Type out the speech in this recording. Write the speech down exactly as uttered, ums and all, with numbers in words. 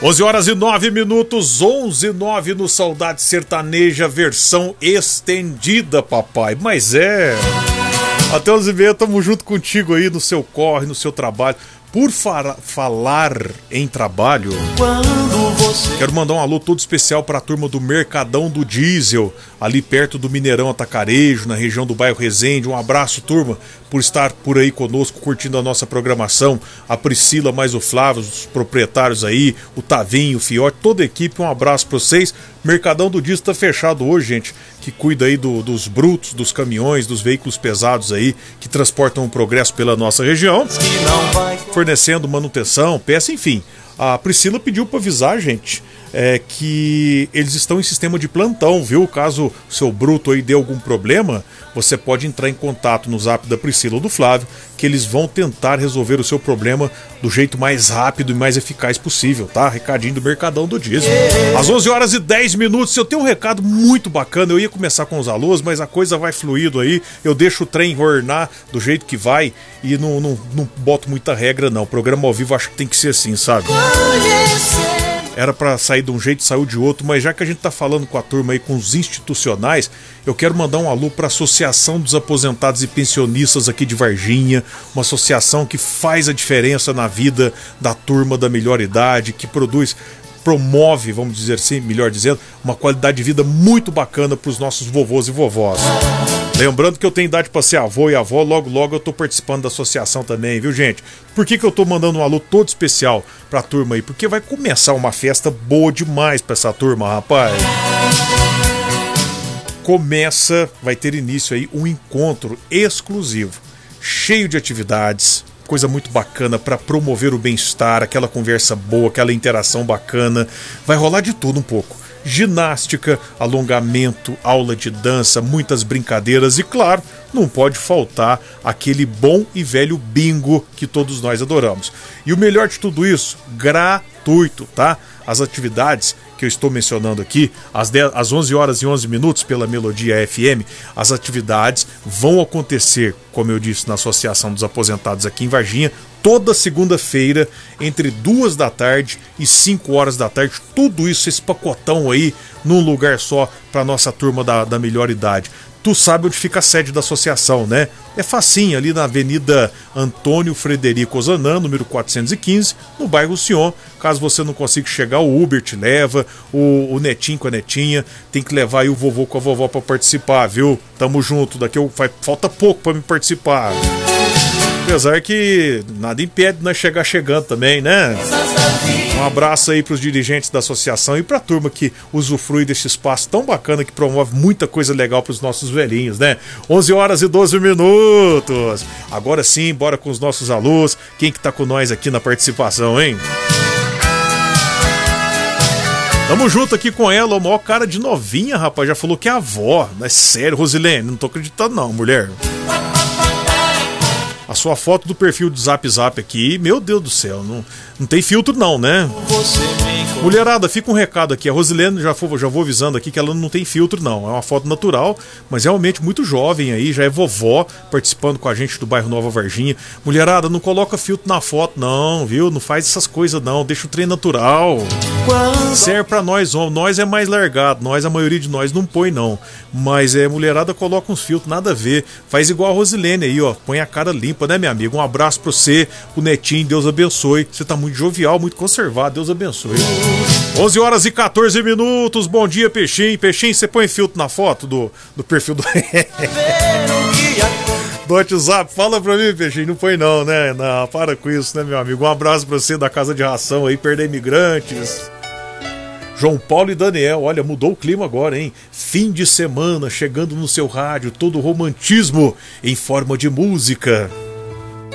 onze horas e nove minutos, onze e nove no Saudade Sertaneja, versão estendida, papai. Mas é... Até onze e meia, tamo junto contigo aí no seu corre, no seu trabalho. Por fa- falar em trabalho, você... quero mandar um alô todo especial para a turma do Mercadão do Diesel, ali perto do Mineirão Atacarejo, na região do bairro Resende. Um abraço, turma, por estar por aí conosco, curtindo a nossa programação. A Priscila, mais o Flávio, os proprietários aí, o Tavinho, o Fiote, toda a equipe, um abraço para vocês. Mercadão do Diesel tá fechado hoje, gente, que cuida aí do, dos brutos, dos caminhões, dos veículos pesados aí, que transportam o progresso pela nossa região, fornecendo manutenção, peça, enfim. A Priscila pediu para avisar, gente, é, que eles estão em sistema de plantão, viu? Caso o seu bruto aí dê algum problema, você pode entrar em contato no zap da Priscila ou do Flávio, que eles vão tentar resolver o seu problema do jeito mais rápido e mais eficaz possível, tá? Recadinho do Mercadão do Diesel. Às onze horas e dez minutos, eu tenho um recado muito bacana. Eu ia começar com os alôs, mas a coisa vai fluindo aí. Eu deixo o trem ornar do jeito que vai e não, não, não boto muita regra, não. O programa ao vivo acho que tem que ser assim, sabe? Era pra sair de um jeito, saiu de outro, mas já que a gente tá falando com a turma aí, com os institucionais, eu quero mandar um alô pra Associação dos Aposentados e Pensionistas aqui de Varginha, uma associação que faz a diferença na vida da turma da melhor idade, que produz, promove, vamos dizer assim, melhor dizendo, uma qualidade de vida muito bacana pros nossos vovôs e vovós. Lembrando que eu tenho idade para ser avô e avó, logo logo eu tô participando da associação também, viu, gente? Por que que eu tô mandando um alô todo especial pra turma aí? Porque vai começar uma festa boa demais pra essa turma, rapaz. Começa, vai ter início aí um encontro exclusivo, cheio de atividades, coisa muito bacana para promover o bem-estar, aquela conversa boa, aquela interação bacana. Vai rolar de tudo um pouco. Ginástica, alongamento, aula de dança, muitas brincadeiras e, claro, não pode faltar aquele bom e velho bingo que todos nós adoramos. E o melhor de tudo isso, gratuito, tá? As atividades que eu estou mencionando aqui, às, dez, às onze horas e onze minutos pela Melodia F M, as atividades vão acontecer, como eu disse, na Associação dos Aposentados aqui em Varginha, toda segunda-feira, entre duas da tarde e cinco horas da tarde. Tudo isso, esse pacotão aí, num lugar só para nossa turma da, da melhor idade. Tu sabe onde fica a sede da associação, né? É facinho, ali na Avenida Antônio Frederico Ozanam, número quatrocentos e quinze, no bairro Sion. Caso você não consiga chegar, o Uber te leva, o, o netinho com a netinha, tem que levar aí o vovô com a vovó para participar, viu? Tamo junto, daqui eu, falta pouco para me participar. Apesar que nada impede de nós chegar chegando também, né? Um abraço aí pros dirigentes da associação e pra turma que usufrui desse espaço tão bacana que promove muita coisa legal pros nossos velhinhos, né? onze horas e doze minutos. Agora sim, bora com os nossos alôs. Quem que tá com nós aqui na participação, hein? Tamo junto aqui com ela, o maior cara de novinha, rapaz. Já falou que é avó. Não é sério, Rosilene? Não tô acreditando não, mulher. A sua foto do perfil do Zap Zap aqui, meu Deus do céu, não, não tem filtro não, né? Mulherada, fica um recado aqui, a Rosilene, já, for, já vou avisando aqui que ela não tem filtro não, é uma foto natural, mas realmente muito jovem aí, já é vovó, participando com a gente do bairro Nova Varginha. Mulherada, não coloca filtro na foto não, viu? Não faz essas coisas não, deixa o trem natural. Serve pra nós, homens, nós é mais largado, nós, a maioria de nós não põe não, mas é, mulherada coloca uns filtros, nada a ver, faz igual a Rosilene aí, ó, põe a cara limpa, né, minha amiga? Um abraço pra você, o netinho, Deus abençoe. Você tá muito jovial, muito conservado, Deus abençoe. onze horas e quatorze minutos, bom dia, Peixinho. Peixinho, você põe filtro na foto do, do perfil do... do WhatsApp? Fala pra mim, Peixinho, não põe não, né? Não, para com isso, né, meu amigo? Um abraço pra você da Casa de Ração aí, Perder Imigrantes. João Paulo e Daniel, olha, mudou o clima agora, hein? Fim de semana, chegando no seu rádio, todo o romantismo em forma de música.